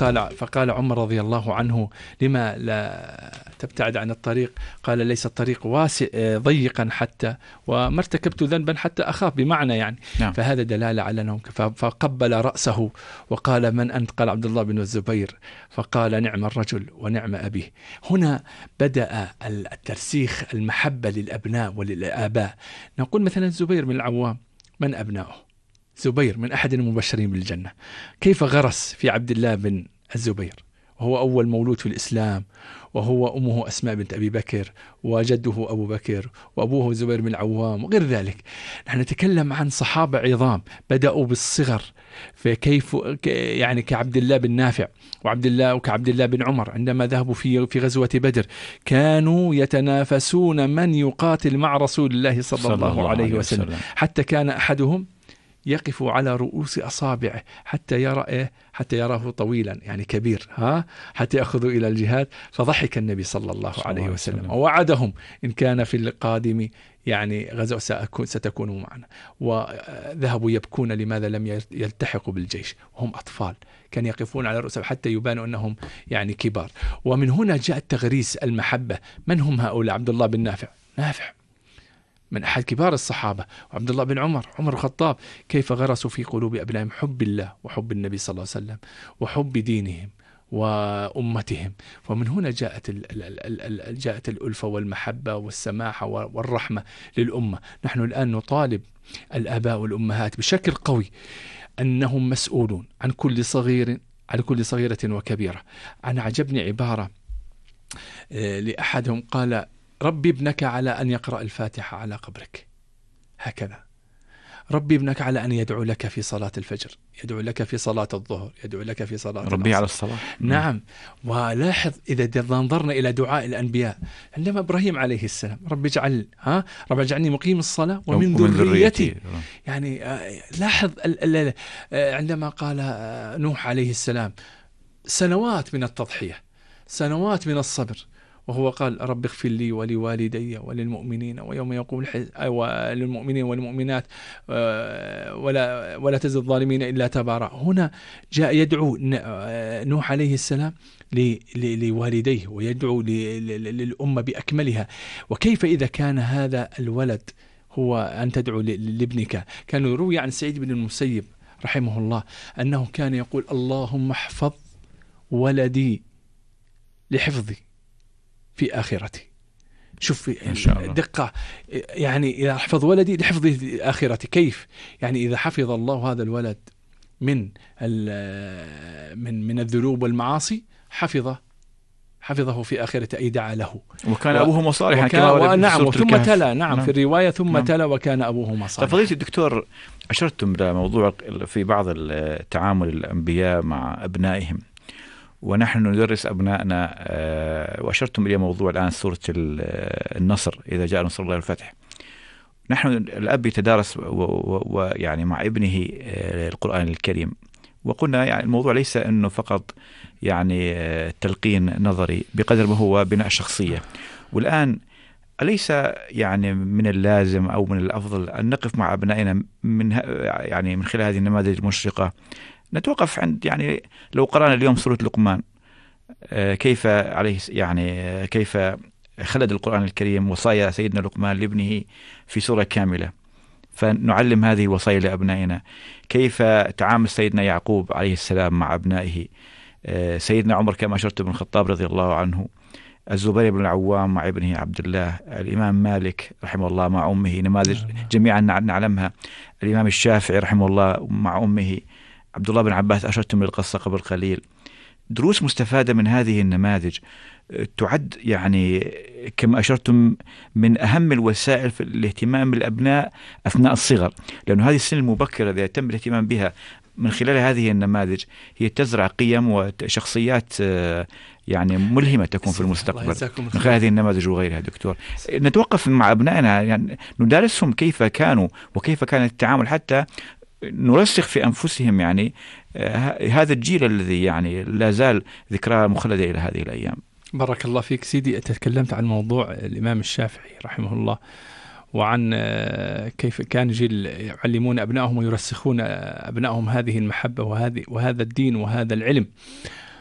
فقال عمر رضي الله عنه: لما لا تبتعد عن الطريق؟ قال: ليس الطريق واسع ضيقا حتى وما ارتكبت ذنبا حتى أخاف، بمعنى يعني نعم. فهذا دلالة على أنه فقبل رأسه وقال: من أنت؟ قال: عبد الله بن الزبير. فقال: نعم الرجل ونعم أبيه. هنا بدأ الترسيخ المحبة للأبناء وللآباء. نقول مثلا الزبير بن العوام، من أبنائه؟ زبير من أحد المبشرين بالجنة، كيف غرس في عبد الله بن الزبير وهو أول مولود في الإسلام، وهو أمه أسماء بنت أبي بكر، وجده أبو بكر، وأبوه زبير بن العوام وغير ذلك. نحن نتكلم عن صحابة عظام بدأوا بالصغر، فكيف يعني كعبد الله بن نافع وكعبد الله بن عمر عندما ذهبوا في غزوة بدر كانوا يتنافسون من يقاتل مع رسول الله صلى الله عليه وسلم، حتى كان أحدهم يقف على رؤوس أصابعه حتى يراه طويلا يعني كبير حتى يأخذوا إلى الجهاد. فضحك النبي صلى الله عليه وسلم ووعدهم إن كان في القادم يعني غزو ستكونوا معنا، وذهبوا يبكون لماذا لم يلتحقوا بالجيش وهم أطفال، كانوا يقفون على رؤوسهم حتى يبانوا أنهم يعني كبار. ومن هنا جاء تغريس المحبة. من هم هؤلاء؟ عبد الله بن نافع من أحد كبار الصحابة، وعبد الله بن عمر الخطاب، كيف غرسوا في قلوب أبنائهم حب الله وحب النبي صلى الله عليه وسلم وحب دينهم وأمتهم. ومن هنا جاءت الألفة والمحبة والسماحة والرحمة للأمة. نحن الآن نطالب الآباء والأمهات بشكل قوي أنهم مسؤولون عن كل صغيرة وكبيرة. أنا عجبني عبارة لأحدهم قال: ربي ابنك على أن يقرأ الفاتحة على قبرك، هكذا. ربي ابنك على أن يدعو لك في صلاة الفجر، يدعو لك في صلاة الظهر، يدعو لك في صلاة ربي العصر. على الصلاة. نعم. ولاحظ إذا نظرنا إلى دعاء الأنبياء، عندما إبراهيم عليه السلام: رب اجعلني مقيم الصلاة ومن ذريتي. يعني لاحظ عندما قال نوح عليه السلام: سنوات من التضحية، سنوات من الصبر، وهو قال: رب اغفر لي ولوالدي وللمؤمنين ويوم يقوم وللمؤمنين والمؤمنات ولا تزد الظالمين إلا تبارا. هنا جاء يدعو نوح عليه السلام لوالديه ويدعو للأمة بأكملها. وكيف إذا كان هذا الولد هو أن تدعو لابنك؟ كان يروي عن سعيد بن المسيب رحمه الله أنه كان يقول: اللهم احفظ ولدي لحفظي في آخرتي. شوف دقة، يعني إذا حفظ ولدي لحفظي في آخرتي، كيف يعني إذا حفظ الله هذا الولد من الذنوب والمعاصي حفظه في آخرته، أي دعا له. وكان أبوهما صالحا نعم. ثم تلا في الرواية ثم تلا وكان أبوهما صالحا. فضيلة الدكتور، أشرتم لموضوع في بعض التعامل الأنبياء مع أبنائهم، ونحن ندرس أبنائنا، وأشرتم إلى موضوع الآن سورة النصر، إذا جاء نصر الله والفتح. نحن الأب يتدارس ويعني مع ابنه القرآن الكريم، وقلنا يعني الموضوع ليس أنه فقط يعني تلقين نظري بقدر ما هو بناء شخصية. والآن أليس يعني من اللازم أو من الأفضل أن نقف مع أبنائنا من خلال هذه النماذج المشرقة، نتوقف عند يعني لو قرأنا اليوم سورة لقمان كيف عليه يعني كيف خلد القرآن الكريم وصايا سيدنا لقمان لابنه في سورة كاملة، فنعلم هذه الوصايا لأبنائنا. كيف تعامل سيدنا يعقوب عليه السلام مع أبنائه، سيدنا عمر كما أشرت بن الخطاب رضي الله عنه، الزبير بن العوام مع ابنه عبد الله، الإمام مالك رحمه الله مع أمه، نماذج جميعا نعلمها، الإمام الشافعي رحمه الله مع أمه، عبد الله بن عباس أشرتم للقصة قبل قليل. دروس مستفادة من هذه النماذج تعد يعني كما أشرتم من أهم الوسائل في الاهتمام بالأبناء أثناء الصغر، لأن هذه السن المبكرة إذا تم الاهتمام بها من خلال هذه النماذج هي تزرع قيم وشخصيات يعني ملهمة تكون في المستقبل من خلال هذه النماذج وغيرها. دكتور، نتوقف مع أبنائنا، يعني ندرسهم كيف كانوا وكيف كان التعامل، حتى نرسخ في أنفسهم يعني هذا الجيل الذي يعني لا زال ذكرى مخلدة إلى هذه الأيام. بارك الله فيك سيدي. تكلمت عن موضوع الإمام الشافعي رحمه الله، وعن كيف كان جيل يعلمون أبنائهم ويرسخون أبنائهم هذه المحبة وهذا الدين وهذا العلم.